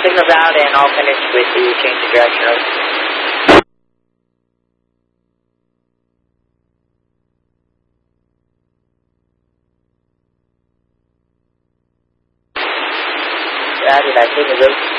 Signals out and I'll finish with the change of direction. Roger that, signals out.